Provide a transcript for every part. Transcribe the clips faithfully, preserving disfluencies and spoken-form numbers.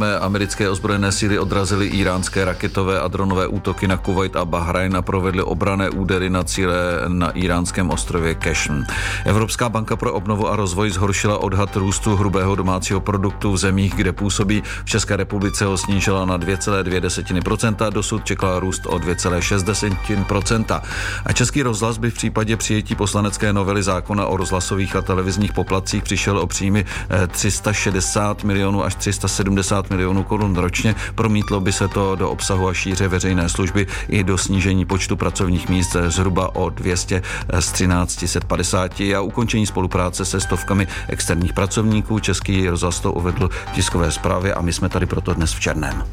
začínáme. Americké ozbrojené síly odrazily íránské raketové a dronové útoky na Kuvajt a Bahrajn a provedly obranné údery na cíle na íránském ostrově Kešm. Evropská banka pro obnovu a rozvoj zhoršila odhad růstu hrubého domácího produktu v zemích, kde působí. V České republice ho snížila na dvě celé dvě procenta, dosud čekala růst o dvě celé šest procenta. A Český rozhlas by v případě přijetí poslanecké novely zákona o rozhlasových a televizních poplatcích přišel o příjmy tři sta šedesát milionů až tři sta sedmdesát milionů korun ročně. Promítlo by se to do obsahu a šíře veřejné služby i do snížení počtu pracovních míst zhruba o dvě stě z třináct set padesáti a ukončení spolupráce se stovkami externích pracovníků. Český rozhlas to uvedl v tiskové zprávě a my jsme tady proto dnes v černém.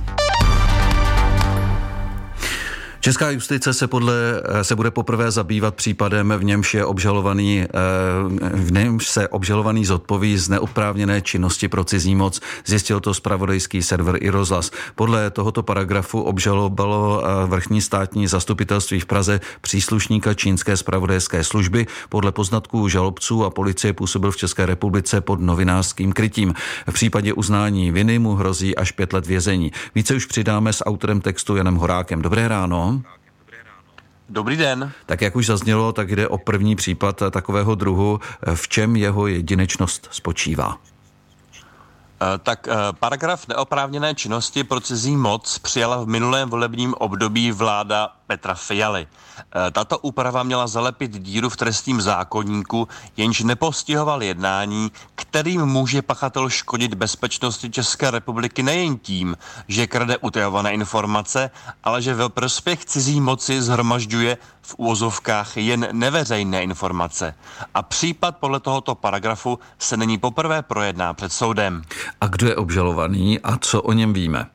Česká justice se, podle, se bude poprvé zabývat případem, v němž je obžalovaný, v němž se obžalovaný zodpoví z neoprávněné činnosti pro cizí moc. Zjistil to zpravodajský server iRozhlas. Podle tohoto paragrafu obžalovalo vrchní státní zastupitelství v Praze příslušníka čínské zpravodajské služby. Podle poznatků žalobců a policie působil v České republice pod novinářským krytím. V případě uznání viny mu hrozí až pět let vězení. Více už přidáme s autorem textu Janem Horákem. Dobré ráno. Dobrý den. Tak jak už zaznělo, tak jde o první případ takového druhu. V čem jeho jedinečnost spočívá? Tak paragraf neoprávněné činnosti pro cizí moc přijala v minulém volebním období vláda Petra Fialy. Tato úprava měla zalepit díru v trestním zákoníku, jenž nepostihoval jednání, kterým může pachatel škodit bezpečnosti České republiky nejen tím, že krade utajované informace, ale že ve prospěch cizí moci shromažďuje v úvozovkách jen neveřejné informace. A případ podle tohoto paragrafu se nyní poprvé projedná před soudem. A kdo je obžalovaný a co o něm víme?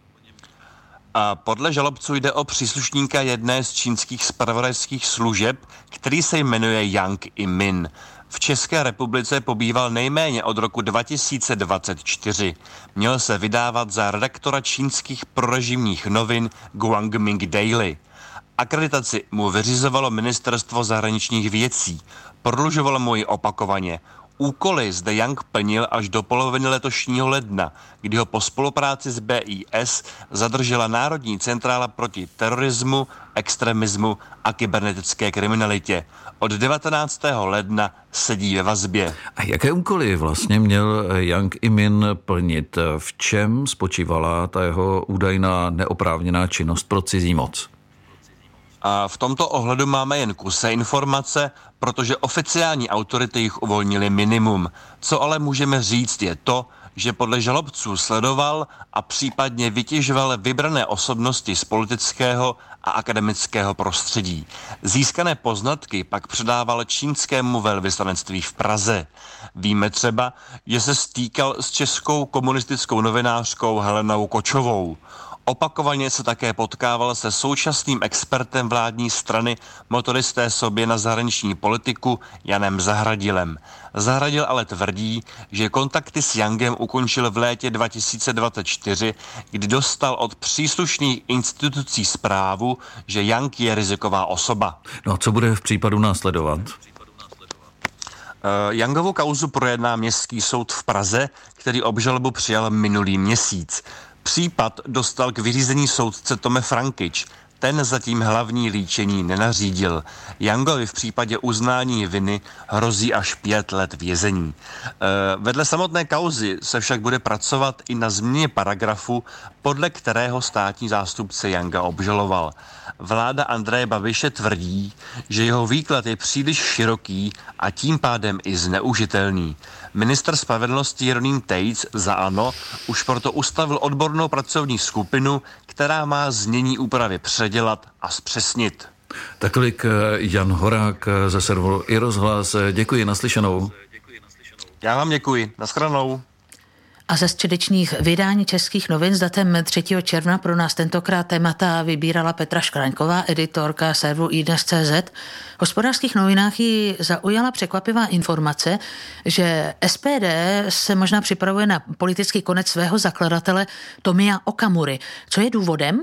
A podle žalobců jde o příslušníka jedné z čínských zpravodajských služeb, který se jmenuje Yang Imin. V České republice pobýval nejméně od roku dva tisíce dvacet čtyři. Měl se vydávat za redaktora čínských prorežimních novin Guangming Daily. Akreditaci mu vyřizovalo Ministerstvo zahraničních věcí. Prodlužovalo mu ji opakovaně. Úkoly zde Yang plnil až do poloviny letošního ledna, kdy ho po spolupráci s B I S zadržela Národní centrála proti terorismu, extremismu a kybernetické kriminalitě. Od devatenáctého ledna sedí ve vazbě. A jaké úkoly vlastně měl Yang Imin plnit? V čem spočívala ta jeho údajná neoprávněná činnost pro cizí moc? A v tomto ohledu máme jen kusé informace, protože oficiální autority jich uvolnili minimum. Co ale můžeme říct je to, že podle žalobců sledoval a případně vytěžoval vybrané osobnosti z politického a akademického prostředí. Získané poznatky pak předával čínskému velvyslanectví v Praze. Víme třeba, že se stýkal s českou komunistickou novinářkou Helenou Kočovou. Opakovaně se také potkával se současným expertem vládní strany Motoristé sobě na zahraniční politiku Janem Zahradilem. Zahradil ale tvrdí, že kontakty s Yangem ukončil v létě dva tisíce dvacet čtyři, kdy dostal od příslušných institucí zprávu, že Yang je riziková osoba. No a co bude v případu následovat? Yangovu kauzu projedná Městský soud v Praze, který obžalobu přijal minulý měsíc. Případ dostal k vyřízení soudce Tome Frankyč. Ten zatím hlavní líčení nenařídil. Yangovi v případě uznání viny hrozí až pět let vězení. E, vedle samotné kauzy se však bude pracovat i na změně paragrafu, podle kterého státní zástupce Yanga obžaloval. Vláda Andreje Babiše tvrdí, že jeho výklad je příliš široký a tím pádem i zneužitelný. Ministr spravedlnosti Jeroným Tejc za ANO už proto ustavil odbornou pracovní skupinu, která má znění úpravy předělat a zpřesnit. Tak tolik Jan Horák ze serveru iRozhlas. Děkuji, naslyšenou. Já vám děkuji, nashledanou. A ze středečních vydání českých novin s datem třetího června pro nás tentokrát témata vybírala Petra Škraňková, editorka serveru iDnes tečka cé zet. V Hospodářských novinách ji zaujala překvapivá informace, že S P D se možná připravuje na politický konec svého zakladatele Tomia Okamury. Co je důvodem?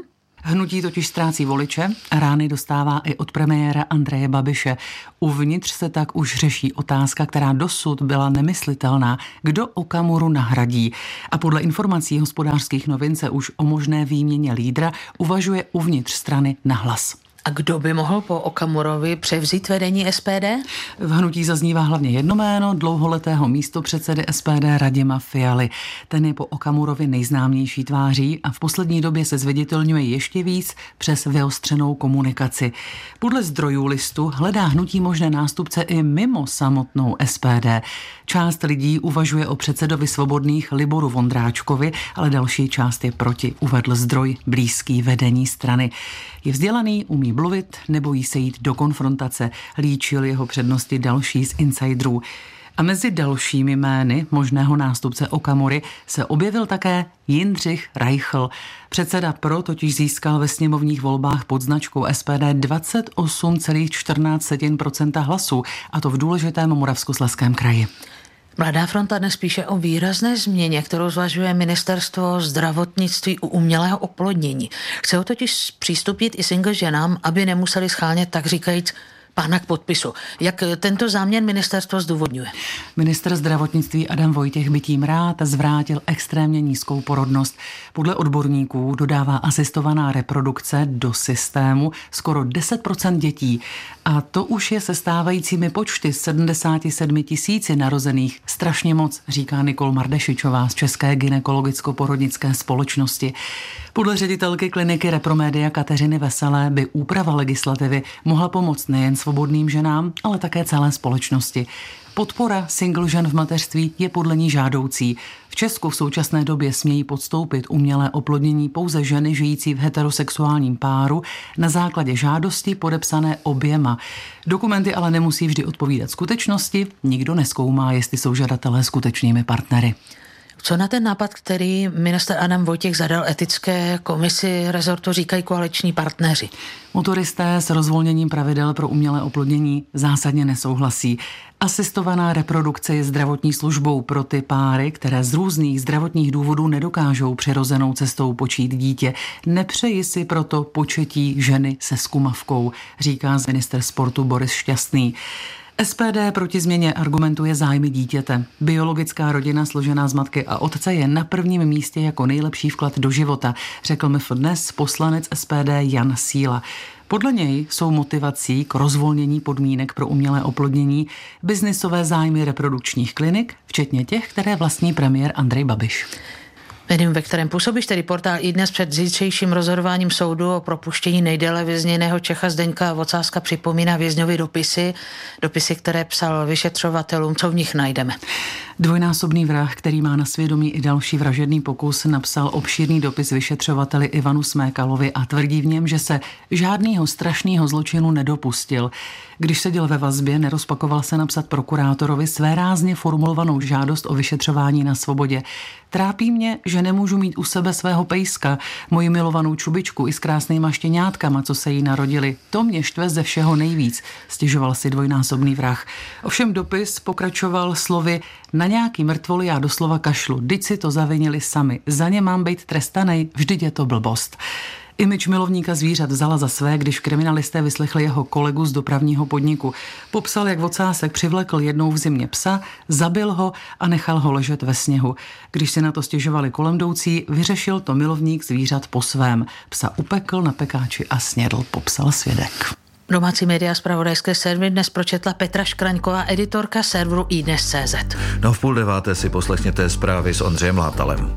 Hnutí totiž ztrácí voliče a rány dostává i od premiéra Andreje Babiše. Uvnitř se tak už řeší otázka, která dosud byla nemyslitelná. Kdo Okamuru nahradí? A podle informací Hospodářských novin se už o možné výměně lídra uvažuje uvnitř strany nahlas. A kdo by mohl po Okamurovi převzít vedení S P D? V hnutí zaznívá hlavně jedno jméno dlouholetého místopředsedy S P D Radima Fialy. Ten je po Okamurovi nejznámější tváří a v poslední době se zviditelňuje ještě víc přes vyostřenou komunikaci. Podle zdrojů listu hledá hnutí možné nástupce i mimo samotnou S P D. Část lidí uvažuje o předsedovi Svobodných Liboru Vondráčkovi, ale další část je proti, uvedl zdroj blízký vedení strany. Je vzdělaný, umí mluvit, nebojí se jít do konfrontace, líčil jeho přednosti další z insiderů. A mezi dalšími jmény možného nástupce Okamury se objevil také Jindřich Reichl. Předseda Pro totiž získal ve sněmovních volbách pod značkou S P D dvacet osm celá čtrnáct procenta hlasů, a to v důležitém Moravskoslezském kraji. Mladá fronta dnes píše o výrazné změně, kterou zvažuje ministerstvo zdravotnictví u umělého oplodnění. Chce ho totiž přístupit i single ženám, aby nemuseli schánět, tak říkajíc, pána k podpisu. Jak tento záměr ministerstvo zdůvodňuje? Ministr zdravotnictví Adam Vojtěch by tím rád zvrátil extrémně nízkou porodnost. Podle odborníků dodává asistovaná reprodukce do systému skoro deset procent dětí. A to už je se stávajícími počty sedmdesát sedm tisíci narozených strašně moc, říká Nikol Mardešičová z České gynekologicko-porodnické společnosti. Podle ředitelky kliniky Repromedia Kateřiny Veselé by úprava legislativy mohla pomoct nejen svobodným ženám, ale také celé společnosti. Podpora single žen v mateřství je podle ní žádoucí. V Česku v současné době smějí podstoupit umělé oplodnění pouze ženy žijící v heterosexuálním páru na základě žádosti podepsané oběma. Dokumenty ale nemusí vždy odpovídat skutečnosti, nikdo nezkoumá, jestli jsou žadatelé skutečnými partnery. Co na ten nápad, který ministr Adam Vojtěch zadal etické komisi rezortu, říkají koaliční partneři? Motoristé s rozvolněním pravidel pro umělé oplodnění zásadně nesouhlasí. Asistovaná reprodukce je zdravotní službou pro ty páry, které z různých zdravotních důvodů nedokážou přirozenou cestou počít dítě. Nepřeji si proto početí ženy se skumavkou, říká ministr sportu Boris Šťastný. S P D proti změně argumentuje zájmy dítěte. Biologická rodina složená z matky a otce je na prvním místě jako nejlepší vklad do života, řekl M F dnes poslanec S P D Jan Síla. Podle něj jsou motivací k rozvolnění podmínek pro umělé oplodnění biznisové zájmy reprodukčních klinik, včetně těch, které vlastní premiér Andrej Babiš. Médium, ve kterém působíš, tedy portál iDnes před zítřejším rozhodováním soudu o propuštění nejdéle vězněného Čecha Zdeňka Vocáska připomíná vězňovi dopisy, dopisy, které psal vyšetřovatelům. Co v nich najdeme? Dvojnásobný vrah, který má na svědomí i další vražedný pokus, napsal obšírný dopis vyšetřovateli Ivanu Smékalovi a tvrdí v něm, že se žádného strašného zločinu nedopustil. Když seděl ve vazbě, nerozpakoval se napsat prokurátorovi svérázně formulovanou žádost o vyšetřování na svobodě. Trápí mě, že nemůžu mít u sebe svého pejska, moji milovanou čubičku i s krásnýma štěňátkama, co se jí narodili. To mě štve ze všeho nejvíc, stěžoval si dvojnásobný vrah. Ovšem dopis pokračoval slovy: na nějaký mrtvoly já doslova kašlu, vždyť si to zavinili sami, za ně mám být trestanej, vždyť je to blbost. Image milovníka zvířat vzala za své, když kriminalisté vyslechli jeho kolegu z dopravního podniku. Popsal, jak Vocásek přivlekl jednou v zimě psa, zabil ho a nechal ho ležet ve sněhu. Když si na to stěžovali kolem jdoucí, vyřešil to milovník zvířat po svém. Psa upekl na pekáči a snědl, popsal svědek. Domácí média zpravodajské servery dnes pročetla Petra Škraňková, editorka serveru iDnes tečka cé zet. No v půl deváté si poslechněte zprávy s Ondřejem Látalem.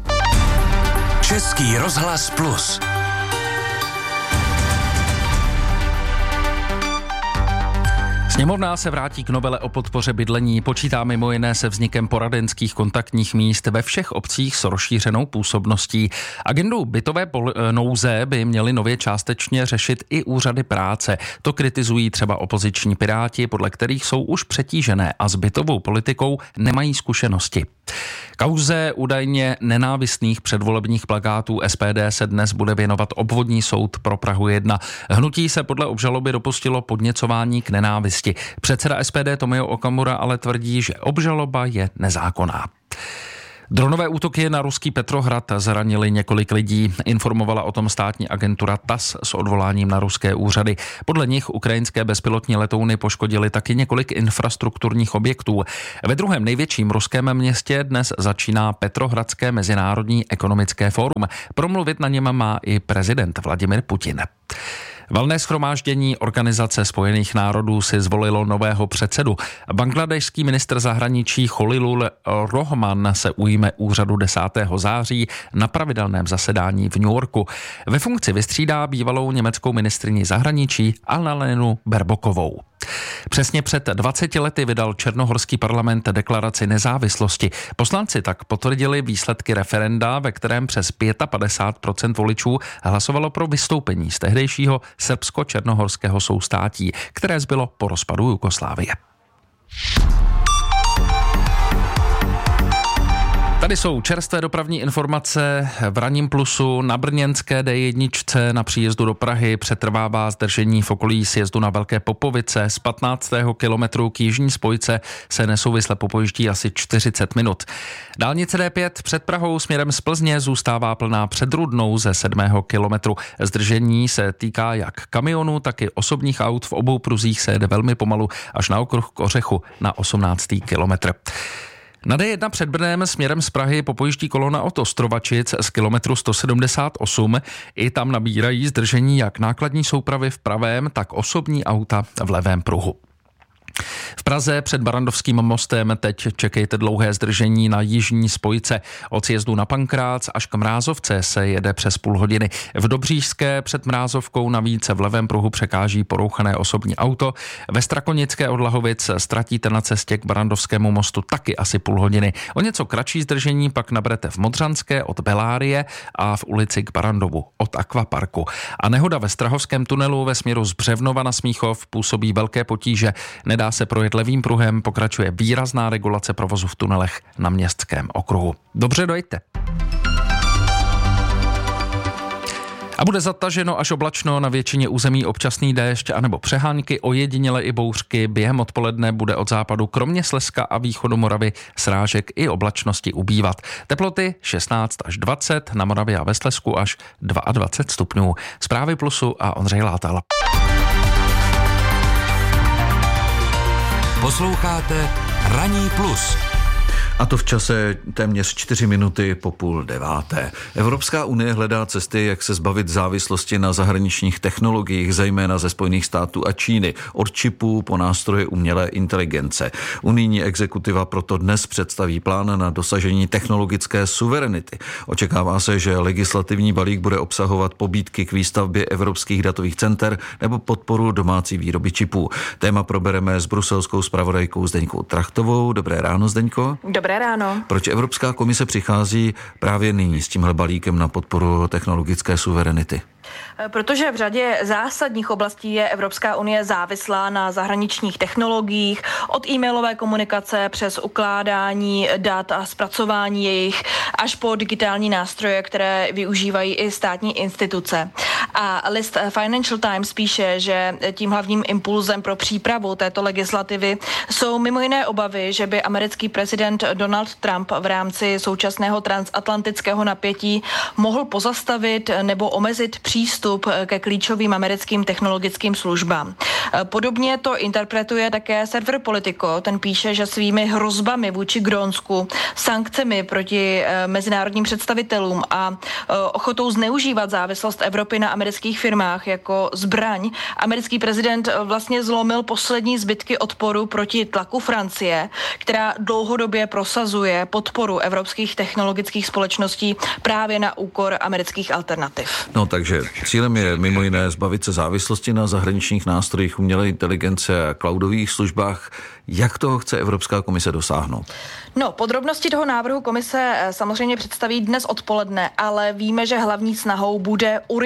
Český rozhlas Plus. Sněmovna se vrátí k novele o podpoře bydlení. Počítá mimo jiné se vznikem poradenských kontaktních míst ve všech obcích s rozšířenou působností. Agendu bytové nouze by měly nově částečně řešit i úřady práce. To kritizují třeba opoziční Piráti, podle kterých jsou už přetížené a s bytovou politikou nemají zkušenosti. Kauze údajně nenávistných předvolebních plakátů S P D se dnes bude věnovat obvodní soud pro Prahu jedna. Hnutí se podle obžaloby dopustilo podněcování k nenávisti. Předseda S P D Tomio Okamura ale tvrdí, že obžaloba je nezákonná. Dronové útoky na ruský Petrohrad zranili několik lidí. Informovala o tom státní agentura T A S s odvoláním na ruské úřady. Podle nich ukrajinské bezpilotní letouny poškodily taky několik infrastrukturních objektů. Ve druhém největším ruském městě dnes začíná Petrohradské mezinárodní ekonomické fórum. Promluvit na něm má i prezident Vladimir Putin. Valné shromáždění Organizace spojených národů si zvolilo nového předsedu. Bangladešský ministr zahraničí Khalilur Rahman se ujme úřadu desátého září na pravidelném zasedání v New Yorku. Ve funkci vystřídá bývalou německou ministryni zahraničí Annalenu Baerbockovou. Přesně před dvaceti lety vydal černohorský parlament deklaraci nezávislosti. Poslanci tak potvrdili výsledky referenda, ve kterém přes padesát pět procent voličů hlasovalo pro vystoupení z tehdejšího srbsko-černohorského soustátí, které zbylo po rozpadu Jugoslávie. Tady jsou čerstvé dopravní informace v Ranním plusu. Na brněnské D jedna na příjezdu do Prahy přetrvává zdržení v okolí sjezdu na Velké Popovice. Z patnáctého kilometru k jižní spojce se nesouvisle popojíždí asi čtyřicet minut. Dálnice D pět před Prahou směrem z Plzně zůstává plná před Rudnou ze sedmého kilometru. Zdržení se týká jak kamionů, tak i osobních aut. V obou pruzích se jede velmi pomalu až na okruh k Ořechu na osmnáctý kilometr. Na D jedna před Brnem směrem z Prahy popojíždí kolona od Ostrovačic z kilometru sto sedmdesát osm. I tam nabírají zdržení jak nákladní soupravy v pravém, tak osobní auta v levém pruhu. V Praze před Barrandovským mostem teď čekejte dlouhé zdržení na jižní spojce. Od sjezdu na Pankrác až k Mrázovce se jede přes půl hodiny. V Dobříšské před Mrázovkou navíc v levém pruhu překáží porouchané osobní auto. Ve Strakonické od Lahovic ztratíte na cestě k Barrandovskému mostu taky asi půl hodiny. O něco kratší zdržení pak naberete v Modřanské od Belárie a v ulici k Barrandovu od Akvaparku. A nehoda ve Strahovském tunelu ve směru z Břevnova na Smíchov působí velké potíže. Nedá se projet levým pruhem, pokračuje výrazná regulace provozu v tunelech na Městském okruhu. Dobře, dojďte. A bude zataženo až oblačno, na většině území občasný déšť anebo přehánky, ojediněle i bouřky. Během odpoledne bude od západu kromě Slezska a východu Moravy srážek i oblačnosti ubývat. Teploty šestnáct až dvacet, na Moravě a ve Slezsku až dvacet dva stupňů. Zprávy Plusu a Ondřej Látal. Posloucháte Ranní plus. A to v čase téměř čtyři minuty po půl deváté. Evropská unie hledá cesty, jak se zbavit závislosti na zahraničních technologiích, zejména ze Spojených států a Číny, od čipů po nástroje umělé inteligence. Unijní exekutiva proto dnes představí plán na dosažení technologické suverenity. Očekává se, že legislativní balík bude obsahovat pobídky k výstavbě evropských datových center nebo podporu domácí výroby čipů. Téma probereme s bruselskou zpravodajkou Zdeňkou Trachtovou. Dobré ráno, Zdeňko. Dobré ráno. Proč Evropská komise přichází právě nyní s tímhle balíkem na podporu technologické suverenity? Protože v řadě zásadních oblastí je Evropská unie závislá na zahraničních technologiích, od e-mailové komunikace přes ukládání dat a zpracování jejich až po digitální nástroje, které využívají i státní instituce. A list Financial Times píše, že tím hlavním impulzem pro přípravu této legislativy jsou mimo jiné obavy, že by americký prezident Donald Trump v rámci současného transatlantického napětí mohl pozastavit nebo omezit přístup ke klíčovým americkým technologickým službám. Podobně to interpretuje také server Politico. Ten píše, že svými hrozbami vůči Grónsku, sankcemi proti mezinárodním představitelům a ochotou zneužívat závislost Evropy na amerických firmách jako zbraň, americký prezident vlastně zlomil poslední zbytky odporu proti tlaku Francie, která dlouhodobě prosazuje podporu evropských technologických společností právě na úkor amerických alternativ. No takže cílem je mimo jiné zbavit se závislosti na zahraničních nástrojích umělé inteligence a cloudových službách. Jak toho chce Evropská komise dosáhnout? No, podrobnosti toho návrhu komise samozřejmě představí dnes odpoledne, ale víme, že hlavní snahou bude urychlit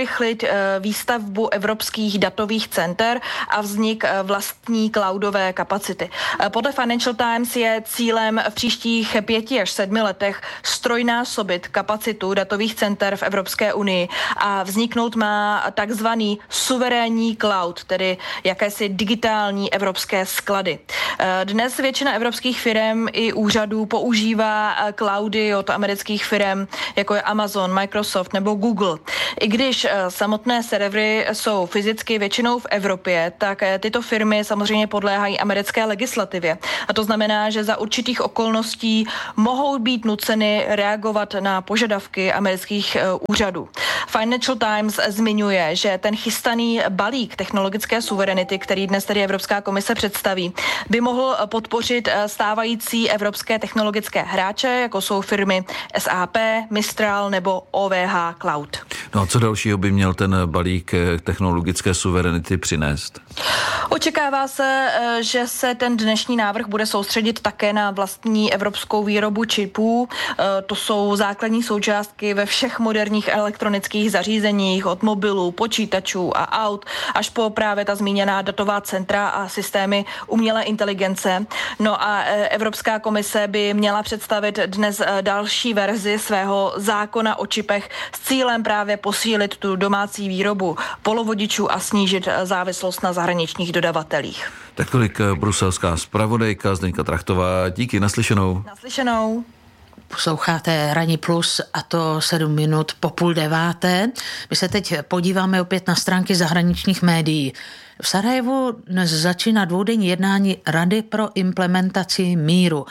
výstavbu evropských datových center a vznik vlastní cloudové kapacity. Podle Financial Times je cílem v příštích pěti až sedmi letech strojnásobit kapacitu datových center v Evropské unii a vzniknout má takzvaný suverénní cloud, tedy jakési digitální evropské sklady. Dnes většina evropských firem i úřadů používá cloudy od amerických firem, jako je Amazon, Microsoft nebo Google. I když samotné servery jsou fyzicky většinou v Evropě, tak tyto firmy samozřejmě podléhají americké legislativě. A to znamená, že za určitých okolností mohou být nuceny reagovat na požadavky amerických úřadů. Financial Times zmiňuje, že ten chystaný balík technologické suverenity, který dnes tedy Evropská komise představí, by mohl podpořit stávající evropské technologické hráče, jako jsou firmy S A P, Mistral nebo O V H Cloud. No a co dalšího by měl ten balík technologické suverenity přinést? Očekává se, že se ten dnešní návrh bude soustředit také na vlastní evropskou výrobu čipů. To jsou základní součástky ve všech moderních elektronických zařízeních, od mobilů, počítačů a aut, až po právě ta zmíněná datová centra a systémy umělé inteligence. No a Evropská komise by měla představit dnes další verzi svého zákona o čipech s cílem právě posílit tu domácí výrobu polovodičů a snížit závislost na zahraničních dodavatelích. Tak tolik bruselská zpravodajka Zdeňka Trachtová. Díky, naslyšenou. Naslyšenou. Posloucháte Ranní plus a to sedm minut po půl deváté. My se teď podíváme opět na stránky zahraničních médií. V Sarajevu dnes začíná dvoudenní jednání Rady pro implementaci míru.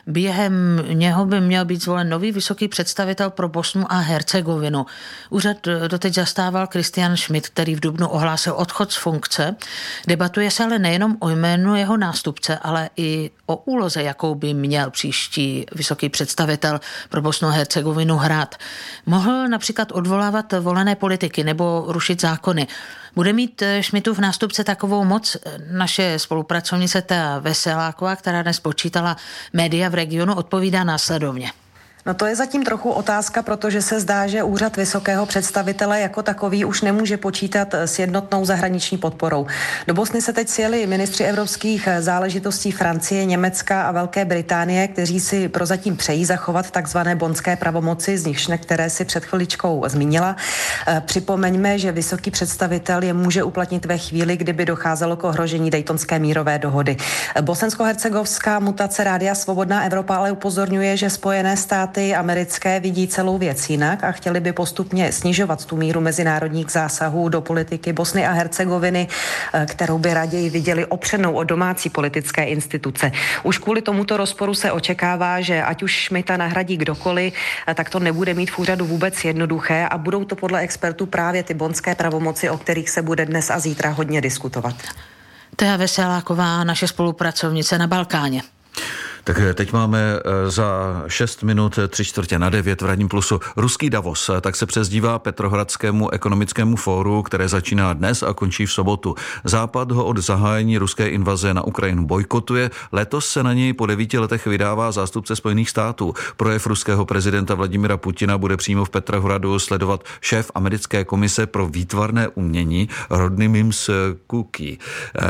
Během něho by měl být zvolen nový vysoký představitel pro Bosnu a Hercegovinu. Úřad doteď zastával Christian Schmidt, který v dubnu ohlásil odchod z funkce. Debatuje se ale nejenom o jménu jeho nástupce, ale i o úloze, jakou by měl příští vysoký představitel pro Bosnu a Hercegovinu hrát. Mohl například odvolávat volené politiky nebo rušit zákony. Bude mít Schmidtův nástupce takovou moc? Naše spolupracovnice Thea Veseláková, která dnes počítala média v regionu, odpovídá následovně. No to je zatím trochu otázka, protože se zdá, že úřad vysokého představitele jako takový už nemůže počítat s jednotnou zahraniční podporou. Do Bosny se teď sjeli ministři evropských záležitostí Francie, Německa a Velké Británie, kteří si prozatím přejí zachovat takzvané bonské pravomoci, z nichž některé si před chviličkou zmínila. Připomeňme, že vysoký představitel je může uplatnit ve chvíli, kdyby docházelo k ohrožení Daytonské mírové dohody. Bosensko-hercegovská mutace Rádia Svobodná Evropa ale upozorňuje, že Spojené státy americké vidí celou věc jinak a chtěli by postupně snižovat tu míru mezinárodních zásahů do politiky Bosny a Hercegoviny, kterou by raději viděli opřenou o domácí politické instituce. Už kvůli tomuto rozporu se očekává, že ať už Schmidta nahradí kdokoliv, tak to nebude mít v úřadu vůbec jednoduché a budou to podle expertů právě ty bonské pravomoci, o kterých se bude dnes a zítra hodně diskutovat. Thea Veseláková, naše spolupracovnice na Balkáně. Tak teď máme za šest minut tři čtvrtě na devět v Ranním plusu ruský Davos, tak se přezdívá Petrohradskému ekonomickému fóru, které začíná dnes a končí v sobotu. Západ ho od zahájení ruské invaze na Ukrajinu bojkotuje. Letos se na něj po devíti letech vydává zástupce Spojených států. Projev ruského prezidenta Vladimira Putina bude přímo v Petrohradu sledovat šéf americké komise pro výtvarné umění Rodney Mims-Cookie.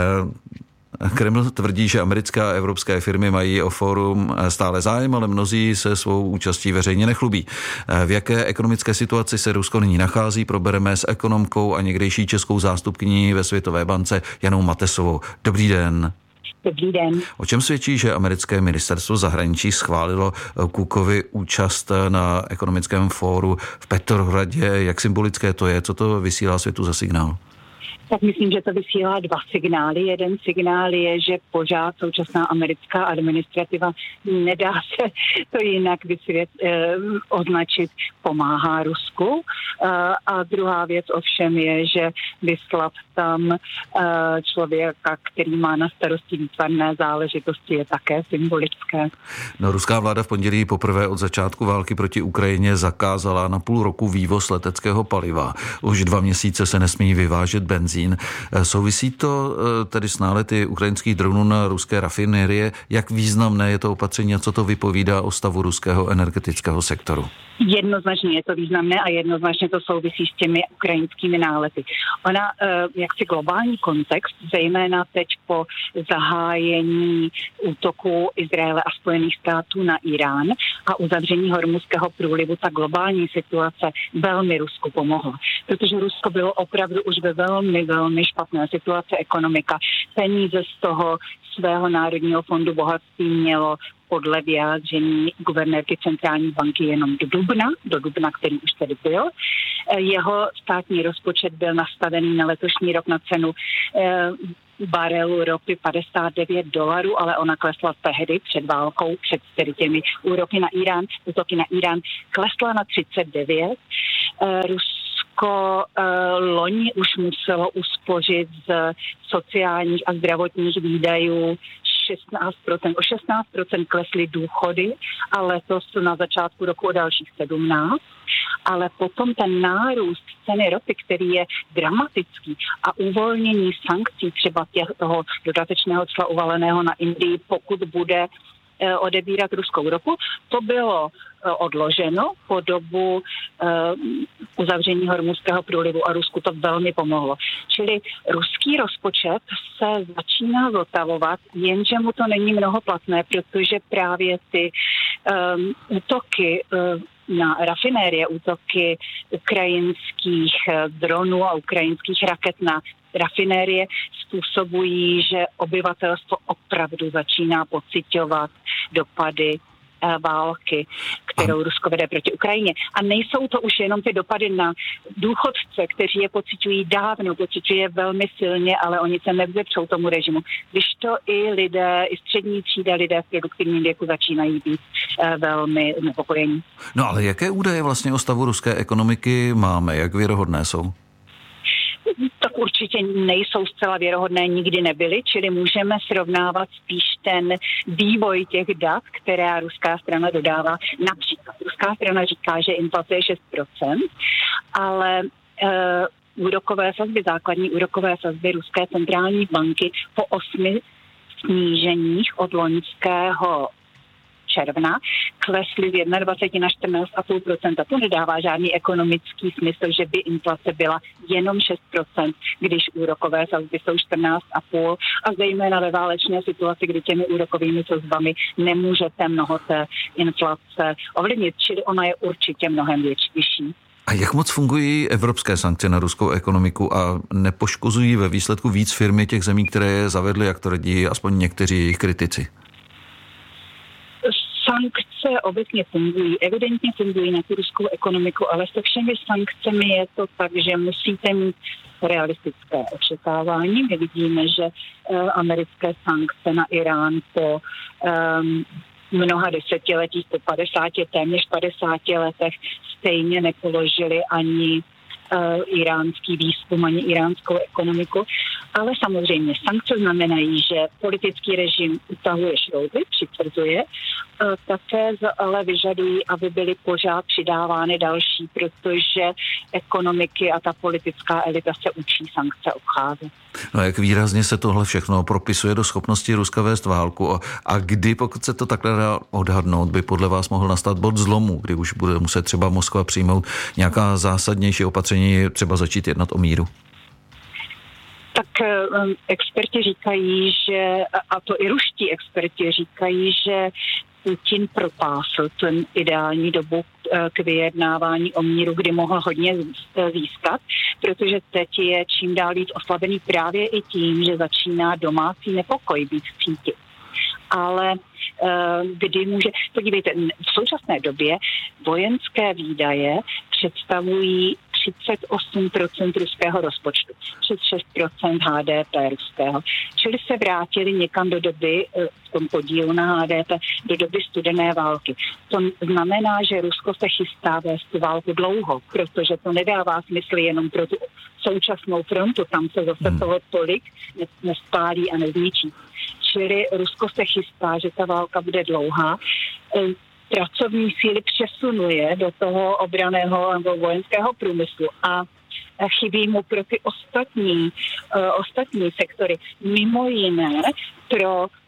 Kreml tvrdí, že americké a evropské firmy mají o fórum stále zájem, ale mnozí se svou účastí veřejně nechlubí. V jaké ekonomické situaci se Rusko nyní nachází, probereme s ekonomkou a někdejší českou zástupkyní ve Světové bance Janou Matesovou. Dobrý den. Dobrý den. O čem svědčí, že americké ministerstvo zahraničí schválilo Cookovi účast na ekonomickém fóru v Petrohradě? Jak symbolické to je? Co to vysílá světu za signál? Tak myslím, že to vysílá dva signály. Jeden signál je, že pořád současná americká administrativa, nedá se to jinak vysvět, eh, označit, pomáhá Rusku. Eh, a druhá věc ovšem je, že vyslat tam eh, člověka, který má na starosti výtvarné záležitosti, je také symbolické. No, ruská vláda v pondělí poprvé od začátku války proti Ukrajině zakázala na půl roku vývoz leteckého paliva. Už dva měsíce se nesmí vyvážet benzín. Souvisí to tedy s nálety ukrajinských dronů na ruské rafinérie? Jak významné je to opatření a co to vypovídá o stavu ruského energetického sektoru? Jednoznačně je to významné a jednoznačně to souvisí s těmi ukrajinskými nálety. Ona, jaksi globální kontext, zejména teď po zahájení útoku Izraele a Spojených států na Irán a uzavření Hormuzského průlivu, ta globální situace velmi Rusku pomohla. Protože Rusko bylo opravdu už ve velmi, velmi špatné situace ekonomika. Peníze z toho svého národního fondu bohatství mělo podle vyjádření guvernérky centrální banky jenom do dubna, do dubna, který už tedy byl. Jeho státní rozpočet byl nastavený na letošní rok na cenu eh, barelu ropy padesát devět dolarů, ale ona klesla tehdy před válkou, před tedy těmi úroky na Irán, útoky na Irán, klesla na třicet devět. Eh, Rusko eh, loni už muselo uspořit z sociálních a zdravotních výdajů šestnáct procent, o šestnáct procent klesly důchody a letos na začátku roku o dalších sedmnáct. Ale potom ten nárůst ceny ropy, který je dramatický a uvolnění sankcí třeba těch, toho dodatečného cla uvaleného na Indii, pokud bude eh, odebírat ruskou ropu, to bylo eh, odloženo po dobu eh, uzavření Hormuzského průlivu a Rusku to velmi pomohlo. Čili ruský rozpočet se začíná zotavovat, jenže mu to není mnoho platné, protože právě ty um, útoky uh, na rafinérie, útoky ukrajinských dronů a ukrajinských raket na rafinérie způsobují, že obyvatelstvo opravdu začíná pociťovat dopady války, kterou Rusko vede proti Ukrajině. A nejsou to už jenom ty dopady na důchodce, kteří je pociťují dávno, pociťují je velmi silně, ale oni se nevzepřou tomu režimu. Když to i lidé, i střední třída, lidé v produktivním věku začínají být eh, velmi nepokojení. No ale jaké údaje vlastně o stavu ruské ekonomiky máme? Jak věrohodné jsou? Tak určitě nejsou zcela věrohodné, nikdy nebyly, čili můžeme srovnávat spíš ten vývoj těch dat, která ruská strana dodává. Například ruská strana říká, že inflace je šest procent, ale uh, úrokové sazby, základní úrokové sazby ruské centrální banky po osmi sníženích od loňského června klesly z dvacet jedna na čtrnáct celá pět procenta. To nedává žádný ekonomický smysl, že by inflace byla jenom šest procent, když úrokové sazby jsou čtrnáct celá pět a zejména ve válečné situaci, kdy těmi úrokovými sazbami nemůžete mnoho té inflace ovlivnit, čili ona je určitě mnohem vyšší. A jak moc fungují evropské sankce na ruskou ekonomiku a nepoškozují ve výsledku víc firmy těch zemí, které je zavedly, jak to radí aspoň někteří jejich kritici? Sankce obecně fungují, evidentně fungují na tu ruskou ekonomiku, ale se všemi sankcemi je to tak, že musíte mít realistické očekávání. My vidíme, že uh, americké sankce na Irán po um, mnoha desetiletích, po padesáti, téměř padesáti letech stejně nepoložili ani uh, iránský výzkum, ani iránskou ekonomiku. Ale samozřejmě sankce znamenají, že politický režim utahuje šrouby, přitvrzuje, také ale vyžadují, aby byly pořád přidávány další, protože ekonomiky a ta politická elita se učí sankce obcházet. No jak výrazně se tohle všechno propisuje do schopnosti Ruska vést válku a, a kdy, pokud se to takhle dá odhadnout, by podle vás mohl nastat bod zlomu, kdy už bude muset třeba Moskva přijmout nějaká zásadnější opatření, třeba začít jednat o míru? Tak um, experti říkají, že, a to i ruští experti říkají, že Putin propásl ten ideální dobu k vyjednávání o míru, kdy mohl hodně získat, protože teď je čím dál víc oslabený právě i tím, že začíná domácí nepokoj být v síti. Ale kdy může... Podívejte, v současné době vojenské výdaje představují třicet osm procent ruského rozpočtu, třicet šest procent H D P ruského. Čili se vrátili někam do doby, v tom podílu na H D P, do doby studené války. To znamená, že Rusko se chystá vést tu válku dlouho, protože to nedává smysl jenom pro tu současnou frontu, tam se zase hmm. toho tolik nespálí a nezničí. Čili Rusko se chystá, že ta válka bude dlouhá. Pracovní síly přesunuje do toho obranného nebo vojenského průmyslu a chybí mu pro ty ostatní, uh, ostatní sektory. Mimo jiné pro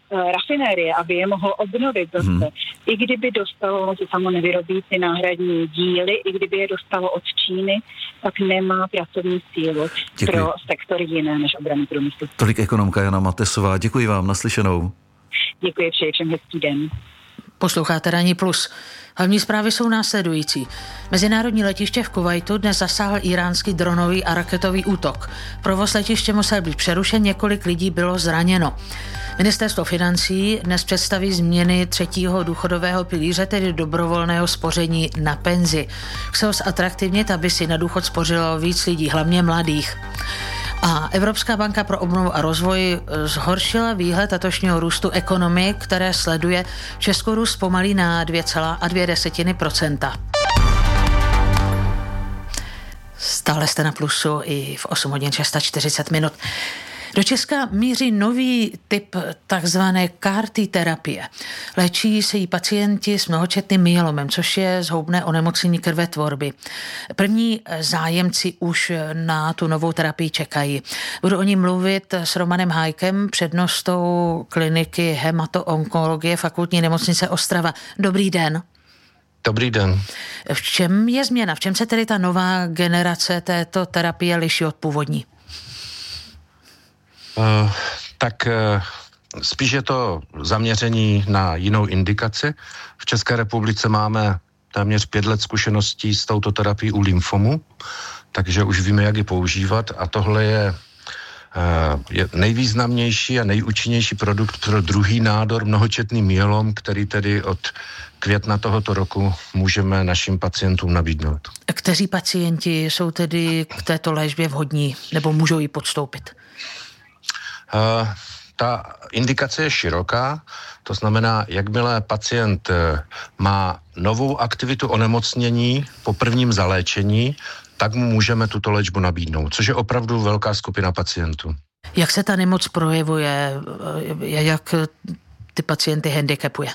rafinérie, aby je mohlo obnovit zase. Hmm. I kdyby dostalo, že samo nevyrobí ty náhradní díly, i kdyby je dostalo od Číny, tak nemá pracovní sílu Děkuji. Pro sektory jiné než obranný průmysl. Tolik ekonomka Jana Matesová. Děkuji vám, naslyšenou. Děkuji, přeji všem hezký den. Posloucháte Ranní plus. Hlavní zprávy jsou následující. Mezinárodní letiště v Kuvajtu dnes zasáhl iránský dronový a raketový útok. Provoz letiště musel být přerušen, několik lidí bylo zraněno. Ministerstvo financí dnes představí změny třetího důchodového pilíře, tedy dobrovolného spoření na penzi. Chce ho zatraktivnit, aby si na důchod spořilo víc lidí, hlavně mladých. A Evropská banka pro obnovu a rozvoj zhoršila výhled letošního růstu ekonomie, které sleduje. Česko růst pomalí na dvě celá dvě desetiny procenta. Stále jste na plusu i v osm hodin čtyřicet minut. Do Česka míří nový typ takzvané CAR-T terapie. Léčí se jí pacienti s mnohočetným myelomem, což je zhoubné onemocnění krvetvorby. První zájemci už na tu novou terapii čekají. Budu o ní mluvit s Romanem Hájkem, přednostou kliniky hematoonkologie Fakultní nemocnice Ostrava. Dobrý den. Dobrý den. V čem je změna? V čem se tedy ta nová generace této terapie liší od původní? Uh, tak uh, spíš je to zaměření na jinou indikaci. V České republice máme téměř pět let zkušeností s touto terapií u lymfomu, takže už víme, jak ji používat a tohle je, uh, je nejvýznamnější a nejúčinnější produkt pro druhý nádor, mnohočetný myelom, který tedy od května tohoto roku můžeme našim pacientům nabídnout. Kteří pacienti jsou tedy k této léčbě vhodní nebo můžou ji podstoupit? Uh, ta indikace je široká, to znamená, jakmile pacient uh, má novou aktivitu onemocnění po prvním zaléčení, tak mu můžeme tuto léčbu nabídnout, což je opravdu velká skupina pacientů. Jak se ta nemoc projevuje, jak ty pacienty handicapuje?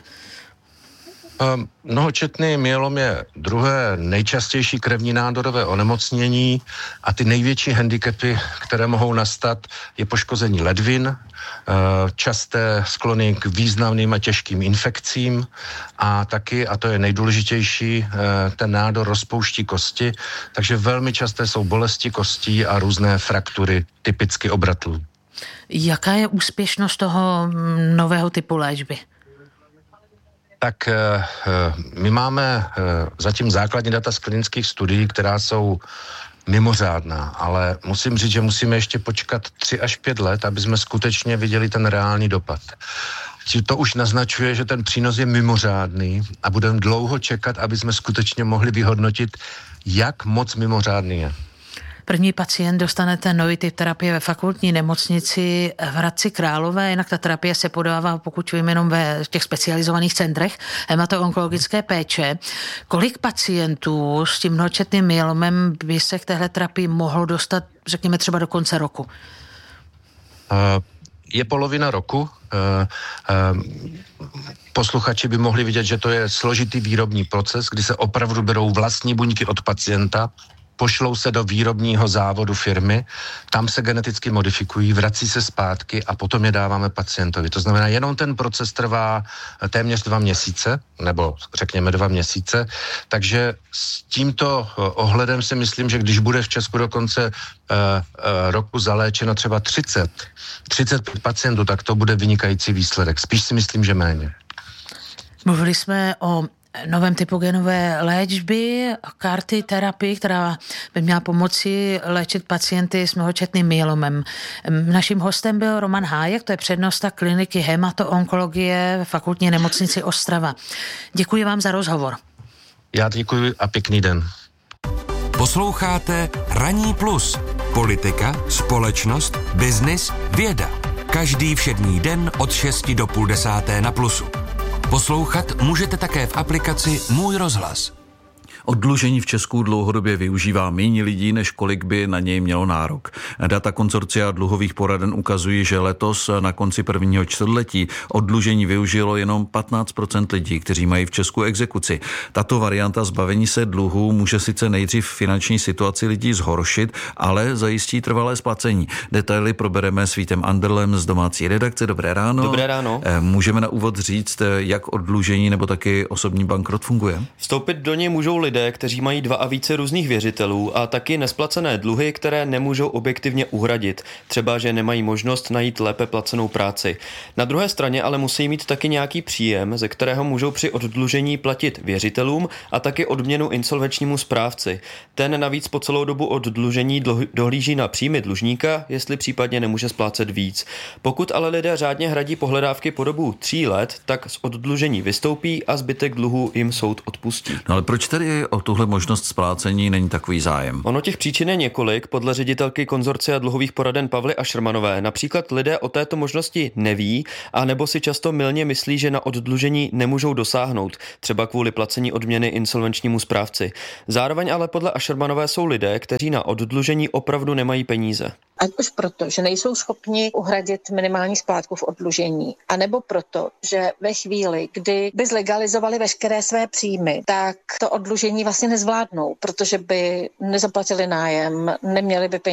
Um, mnohočetný myelom je druhé nejčastější krevní nádorové onemocnění a ty největší handicapy, které mohou nastat, je poškození ledvin, uh, časté sklony k významným a těžkým infekcím a taky, a to je nejdůležitější, uh, ten nádor rozpouští kosti, takže velmi časté jsou bolesti kostí a různé fraktury, typicky obratlů. Jaká je úspěšnost toho nového typu léčby? Tak my máme zatím základní data z klinických studií, která jsou mimořádná, ale musím říct, že musíme ještě počkat tři až pět let, aby jsme skutečně viděli ten reálný dopad. To už naznačuje, že ten přínos je mimořádný a budeme dlouho čekat, aby jsme skutečně mohli vyhodnotit, jak moc mimořádný je. První pacient dostane ten nový typ terapie ve fakultní nemocnici v Hradci Králové, jinak ta terapie se podává, pokud vím, jenom ve těch specializovaných centrech hematoonkologické péče. Kolik pacientů s tím mnohočetným myelomem by se k téhle terapii mohlo dostat, řekněme, třeba do konce roku? Uh, je polovina roku. Uh, uh, posluchači by mohli vidět, že to je složitý výrobní proces, kdy se opravdu berou vlastní buňky od pacienta, pošlou se do výrobního závodu firmy, tam se geneticky modifikují, vrací se zpátky a potom je dáváme pacientovi. To znamená, jenom ten proces trvá téměř dva měsíce, nebo řekněme dva měsíce, takže s tímto ohledem si myslím, že když bude v Česku do konce uh, uh, roku zaléčeno třeba třicet, třicet pět pacientů, tak to bude vynikající výsledek. Spíš si myslím, že méně. Mluvili jsme o novém typu genové léčby, CAR-T terapii, která by měla pomoci léčit pacienty s mnohočetným myelomem. Naším hostem byl Roman Hájek, to je přednosta kliniky hematoonkologie ve Fakultní nemocnici Ostrava. Děkuji vám za rozhovor. Já děkuji a pěkný den. Posloucháte Ranní plus. Politika, společnost, biznis, věda. Každý všední den od šesti do půl desáté na Plusu. Poslouchat můžete také v aplikaci Můj rozhlas. Oddlužení v Česku dlouhodobě využívá méně lidí, než kolik by na něj mělo nárok. Data konzorcia dluhových poraden ukazují, že letos na konci prvního čtvrtletí oddlužení využilo jenom patnáct procent lidí, kteří mají v Česku exekuci. Tato varianta zbavení se dluhu může sice nejdřív finanční situaci lidí zhoršit, ale zajistí trvalé splacení. Detaily probereme s Vítem Anderlem z domácí redakce. Dobré ráno. Dobré ráno. Můžeme na úvod říct, jak oddlužení nebo taky osobní bankrot funguje? Vstoupit do něj můžou lidé, kteří mají dva a více různých věřitelů a taky nesplacené dluhy, které nemůžou objektivně uhradit. Třeba, že nemají možnost najít lépe placenou práci. Na druhé straně ale musí mít taky nějaký příjem, ze kterého můžou při oddlužení platit věřitelům a taky odměnu insolvenčnímu správci. Ten navíc po celou dobu oddlužení dohlíží na příjmy dlužníka, jestli případně nemůže splácet víc. Pokud ale lidé řádně hradí pohledávky po dobu tří let, tak z oddlužení vystoupí a zbytek dluhu jim soud odpustí. No ale proč tedy o tuhle možnost splácení není takový zájem? Ono těch příčin je několik. Podle ředitelky konzorcia dluhových poraden Pavly Ašermanové například lidé o této možnosti neví a nebo si často mylně myslí, že na oddlužení nemůžou dosáhnout, třeba kvůli placení odměny insolvenčnímu správci. Zároveň ale podle Ašermanové jsou lidé, kteří na oddlužení opravdu nemají peníze. Ať už proto, že nejsou schopni uhradit minimální splátku v oddlužení, anebo proto, že ve chvíli, kdy by zlegalizovali veškeré své příjmy, tak to oddlužení vlastně nezvládnou, protože by nezaplatili nájem, neměli by peníze